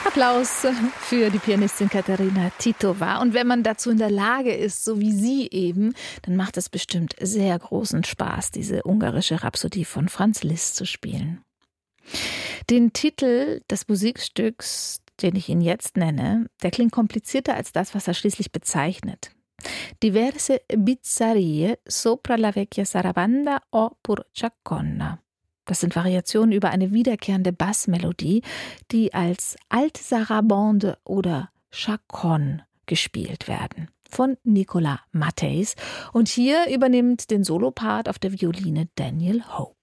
Applaus für die Pianistin Kateřina Titová. Und wenn man dazu in der Lage ist, so wie sie eben, dann macht es bestimmt sehr großen Spaß, diese ungarische Rhapsodie von Franz Liszt zu spielen. Den Titel des Musikstücks, den ich Ihnen jetzt nenne, der klingt komplizierter als das, was er schließlich bezeichnet. Diverse bizzarrie sopra la vecchia sarabanda o pur chaconne. Das sind Variationen über eine wiederkehrende Bassmelodie, die als alte Sarabande oder Chaconne gespielt werden. Von Nicolas Matheys. Und hier übernimmt den Solopart auf der Violine Daniel Hope.